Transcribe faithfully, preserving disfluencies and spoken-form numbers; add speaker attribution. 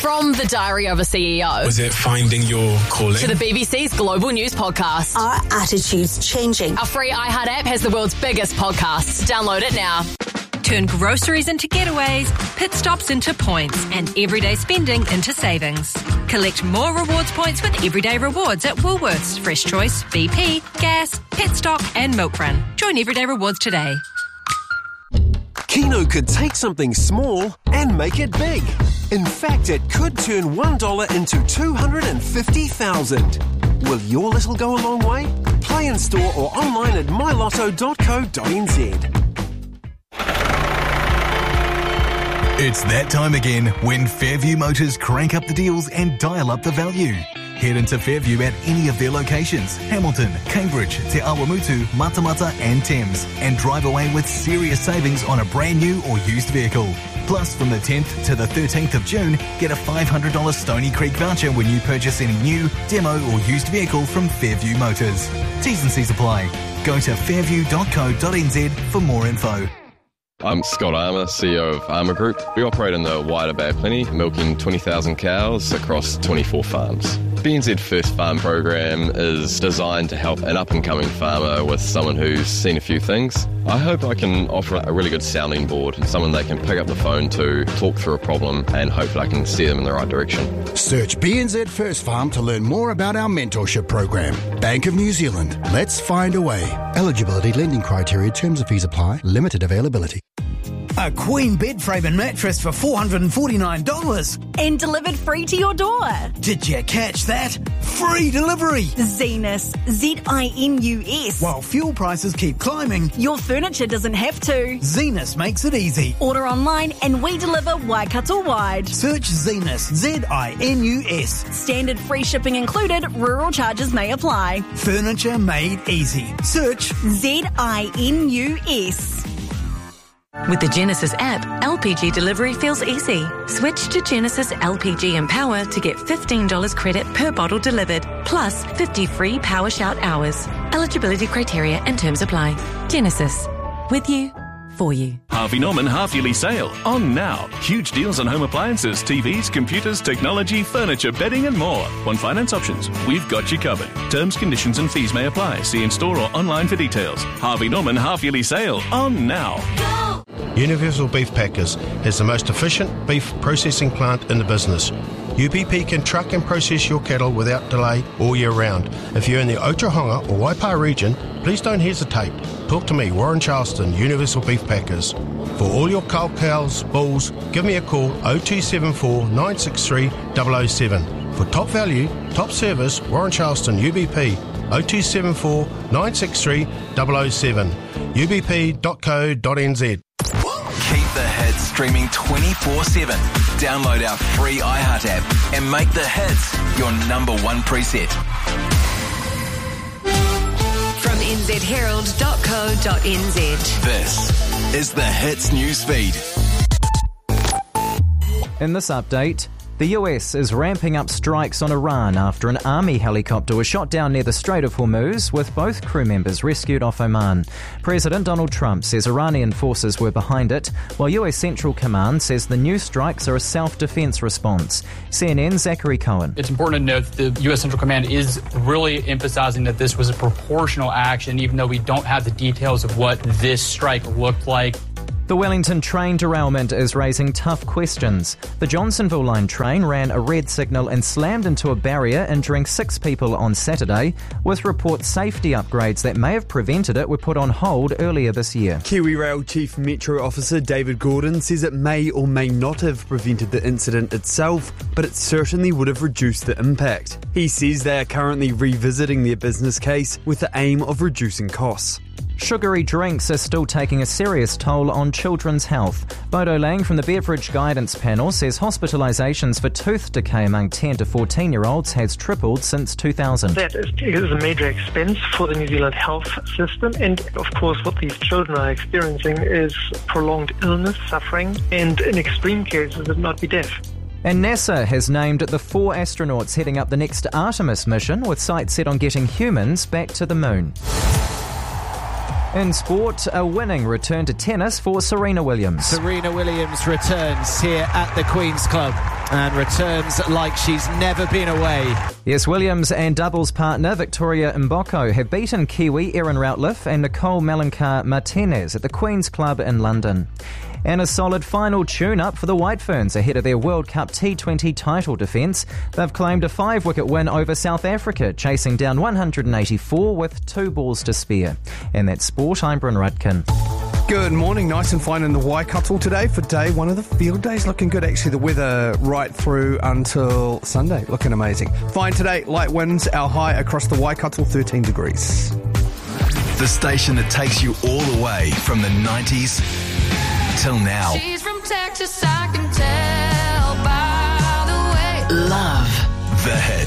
Speaker 1: From the Diary of a C E O.
Speaker 2: Was it finding your calling?
Speaker 1: To the B B C's Global News Podcast.
Speaker 3: Are attitudes changing?
Speaker 1: Our free iHeart app has the world's biggest podcasts. Download it now.
Speaker 4: Turn groceries into getaways, pit stops into points, and everyday spending into savings. Collect more rewards points with Everyday Rewards at Woolworths, Fresh Choice, B P, Gas, Petstock and Milk Run. Join Everyday Rewards today.
Speaker 5: Keno could take something small and make it big. In fact, it could turn one dollar into two hundred fifty thousand. Will your little go a long way? Play in store or online at my lotto dot co dot n z.
Speaker 6: It's that time again when Fairview Motors crank up the deals and dial up the value. Head into Fairview at any of their locations, Hamilton, Cambridge, Te Awamutu, Matamata and Thames, and drive away with serious savings on a brand new or used vehicle. Plus, from the tenth to the thirteenth of June, get a five hundred dollars Stony Creek voucher when you purchase any new, demo or used vehicle from Fairview Motors. T's and C's apply. Go to fairview dot co dot n z for more info.
Speaker 7: I'm Scott Armour, C E O of Armour Group. We operate in the wider Bay of Plenty, milking twenty thousand cows across twenty-four farms. B N Z First Farm program is designed to help an up-and-coming farmer with someone who's seen a few things. I hope I can offer a really good sounding board, someone they can pick up the phone to, talk through a problem, and hopefully I can steer them in the right direction.
Speaker 8: Search B N Z First Farm to learn more about our mentorship program. Bank of New Zealand. Let's find a way. Eligibility, lending criteria, terms and fees apply. Limited availability.
Speaker 9: A queen bed frame and mattress for four hundred forty-nine dollars.
Speaker 10: And delivered free to your door.
Speaker 9: Did you catch that? Free delivery.
Speaker 10: Zinus. Z I N U S.
Speaker 9: While fuel prices keep climbing,
Speaker 10: your furniture doesn't have to.
Speaker 9: Zinus makes it easy.
Speaker 10: Order online and we deliver Waikato wide.
Speaker 9: Search Zinus. Z I N U S.
Speaker 10: Standard free shipping included. Rural charges may apply.
Speaker 9: Furniture made easy. Search
Speaker 10: Z I N U S.
Speaker 11: With the Genesis app, L P G delivery feels easy. Switch to Genesis L P G Empower to get fifteen dollars credit per bottle delivered, plus fifty free Power Shout hours. Eligibility criteria and terms apply. Genesis. With you. For you.
Speaker 12: Harvey Norman half-yearly sale. On now. Huge deals on home appliances, T Vs, computers, technology, furniture, bedding and more. On finance options, we've got you covered. Terms, conditions and fees may apply. See in-store or online for details. Harvey Norman half-yearly sale. On now.
Speaker 13: Go! Universal Beef Packers has the most efficient beef processing plant in the business. U B P can truck and process your cattle without delay all year round. If you're in the Otahonga or Waipa region, please don't hesitate. Talk to me, Warren Charleston, Universal Beef Packers. For all your cull cows, bulls, give me a call oh two seven four, nine six three, double oh seven. For top value, top service, Warren Charleston, U B P, oh two seven four, nine six three, double oh seven. u b p dot co dot n z.
Speaker 14: Keep the hits streaming twenty-four seven. Download our free iHeart app and make the hits your number one preset.
Speaker 4: From n z herald dot co dot n z.
Speaker 14: This is the Hits newsfeed.
Speaker 15: In this update, the U S is ramping up strikes on Iran after an army helicopter was shot down near the Strait of Hormuz, with both crew members rescued off Oman. President Donald Trump says Iranian forces were behind it, while U S Central Command says the new strikes are a self-defense response. C N N's Zachary Cohen.
Speaker 16: It's important to note that the U S Central Command is really emphasizing that this was a proportional action, even though we don't have the details of what this strike looked like.
Speaker 15: The Wellington train derailment is raising tough questions. The Johnsonville line train ran a red signal and slammed into a barrier, injuring six people on Saturday, with reports safety upgrades that may have prevented it were put on hold earlier this year.
Speaker 17: KiwiRail Chief Metro Officer David Gordon says it may or may not have prevented the incident itself, but it certainly would have reduced the impact. He says they are currently revisiting their business case with the aim of reducing costs.
Speaker 15: Sugary drinks are still taking a serious toll on children's health. Bodo Lang from the Beverage Guidance Panel says hospitalisations for tooth decay among ten to fourteen-year-olds has tripled since two thousand.
Speaker 18: That is, is a major expense for the New Zealand health system, and of course what these children are experiencing is prolonged illness, suffering, and in extreme cases it might be death.
Speaker 15: And NASA has named the four astronauts heading up the next Artemis mission, with sights set on getting humans back to the moon. In sport, a winning return to tennis for Serena Williams.
Speaker 19: Serena Williams returns here at the Queen's Club. and returns like she's never been away.
Speaker 15: Yes, Williams and doubles partner Victoria Mboko have beaten Kiwi Erin Routliffe and Nicole Melankar Martinez at the Queen's Club in London. And a solid final tune-up for the White Ferns ahead of their World Cup T twenty title defence. They've claimed a five-wicket win over South Africa, chasing down one hundred eighty-four with two balls to spare. And that's sport, I'm Bryn Rudkin.
Speaker 20: Good morning, nice and fine in the Waikato today for day one of the field days. Looking good, actually. The weather right through until Sunday, looking amazing. Fine today, light winds, our high across the Waikato, thirteen degrees.
Speaker 14: The station that takes you all the way from the nineties till now.
Speaker 21: She's from Texas, I can tell by the way.
Speaker 14: Love the hit.